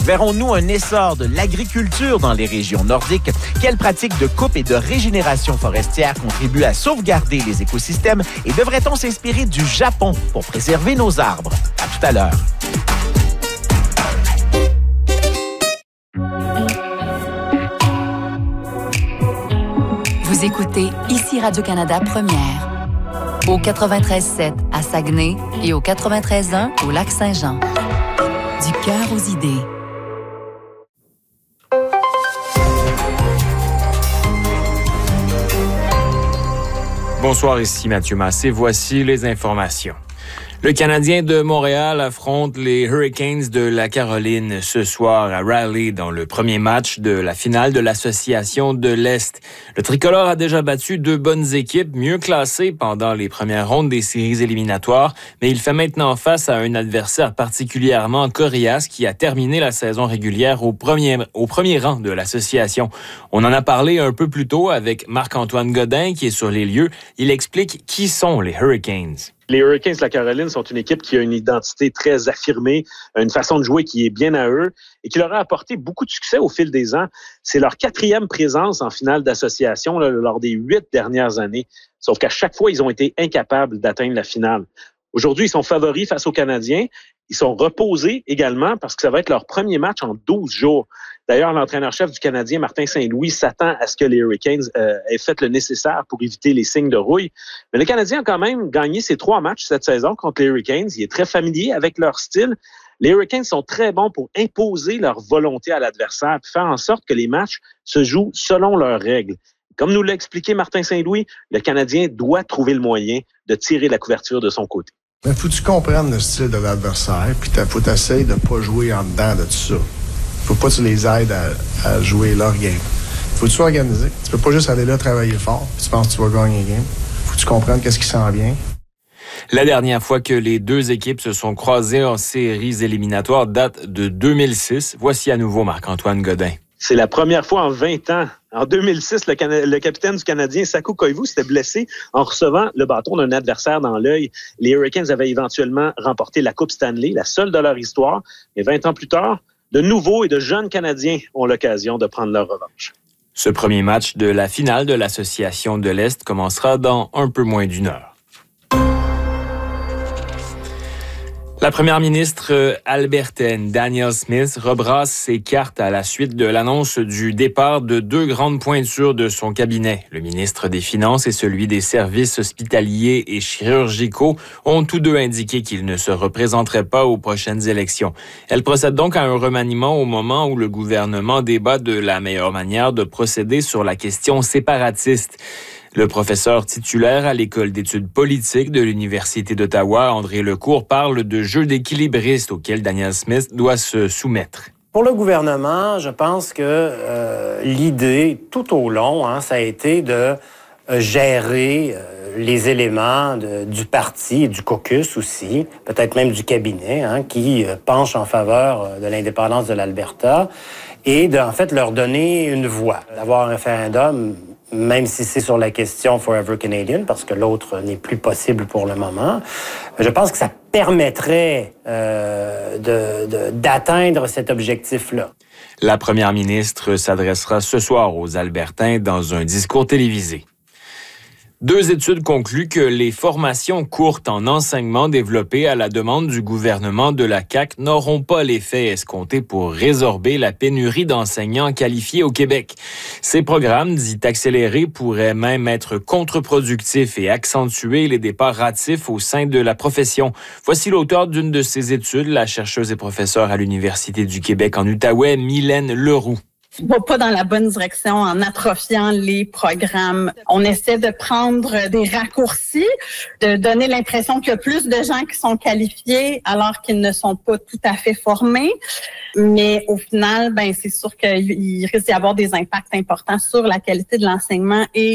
Verrons-nous un essor de l'agriculture dans les régions nordiques? Quelles pratiques de coupe et de régénération forestière contribuent à sauvegarder les écosystèmes? Et devrait-on s'inspirer du Japon pour préserver nos arbres? À tout à l'heure. Vous écoutez ici Radio-Canada Première. Au 93.7 à Saguenay et au 93.1 au Lac-Saint-Jean. Du cœur aux idées. Bonsoir, ici Mathieu Massé. Voici les informations. Le Canadien de Montréal affronte les Hurricanes de la Caroline ce soir à Raleigh dans le premier match de la finale de l'Association de l'Est. Le tricolore a déjà battu 2 bonnes équipes mieux classées pendant les premières rondes des séries éliminatoires, mais il fait maintenant face à un adversaire particulièrement coriace qui a terminé la saison régulière au premier rang de l'association. On en a parlé un peu plus tôt avec Marc-Antoine Godin qui est sur les lieux. Il explique qui sont les Hurricanes. Les Hurricanes de la Caroline sont une équipe qui a une identité très affirmée, une façon de jouer qui est bien à eux et qui leur a apporté beaucoup de succès au fil des ans. C'est leur 4e présence en finale d'association lors des 8 dernières années. Sauf qu'à chaque fois, ils ont été incapables d'atteindre la finale. Aujourd'hui, ils sont favoris face aux Canadiens. Ils sont reposés également parce que ça va être leur premier match en 12 jours. D'ailleurs, l'entraîneur-chef du Canadien, Martin Saint-Louis, s'attend à ce que les Hurricanes aient fait le nécessaire pour éviter les signes de rouille. Mais le Canadien a quand même gagné ses 3 matchs cette saison contre les Hurricanes. Il est très familier avec leur style. Les Hurricanes sont très bons pour imposer leur volonté à l'adversaire et faire en sorte que les matchs se jouent selon leurs règles. Comme nous l'a expliqué Martin Saint-Louis, le Canadien doit trouver le moyen de tirer la couverture de son côté. Il faut que tu comprennes le style de l'adversaire, puis il faut t'essayer de ne pas jouer en dedans de tout ça. Faut pas que tu les aides à jouer leur game. Faut que tu sois organisé. Tu peux pas juste aller là travailler fort, puis tu penses que tu vas gagner le game. Faut que tu comprennes qu'est-ce qui s'en vient. La dernière fois que les 2 équipes se sont croisées en séries éliminatoires date de 2006. Voici à nouveau Marc-Antoine Godin. C'est la première fois en 20 ans. En 2006, le capitaine du Canadien, Saku Koivu, s'était blessé en recevant le bâton d'un adversaire dans l'œil. Les Hurricanes avaient éventuellement remporté la Coupe Stanley, la seule de leur histoire. Mais 20 ans plus tard, de nouveaux et de jeunes Canadiens ont l'occasion de prendre leur revanche. Ce premier match de la finale de l'Association de l'Est commencera dans un peu moins d'1 heure. La première ministre albertaine, Danielle Smith, rebrasse ses cartes à la suite de l'annonce du départ de 2 grandes pointures de son cabinet. Le ministre des Finances et celui des Services hospitaliers et chirurgicaux ont tous 2 indiqué qu'ils ne se représenteraient pas aux prochaines élections. Elle procède donc à un remaniement au moment où le gouvernement débat de la meilleure manière de procéder sur la question séparatiste. Le professeur titulaire à l'École d'études politiques de l'Université d'Ottawa, André Lecourt, parle de jeu d'équilibriste auquel Danielle Smith doit se soumettre. Pour le gouvernement, je pense que l'idée tout au long, ça a été de gérer les éléments du parti et du caucus aussi, peut-être même du cabinet, qui penche en faveur de l'indépendance de l'Alberta et de, en fait, leur donner une voix. D'avoir un référendum, même si c'est sur la question Forever Canadian, parce que l'autre n'est plus possible pour le moment, je pense que ça permettrait d'atteindre cet objectif-là. La première ministre s'adressera ce soir aux Albertains dans un discours télévisé. 2 études concluent que les formations courtes en enseignement développées à la demande du gouvernement de la CAQ n'auront pas l'effet escompté pour résorber la pénurie d'enseignants qualifiés au Québec. Ces programmes, dits accélérés, pourraient même être contre-productifs et accentuer les départs hâtifs au sein de la profession. Voici l'auteur d'une de ces études, la chercheuse et professeure à l'Université du Québec en Outaouais, Mylène Leroux. On va pas dans la bonne direction en atrophiant les programmes. On essaie de prendre des raccourcis, de donner l'impression qu'il y a plus de gens qui sont qualifiés alors qu'ils ne sont pas tout à fait formés. Mais au final, c'est sûr qu'il risque d'y avoir des impacts importants sur la qualité de l'enseignement et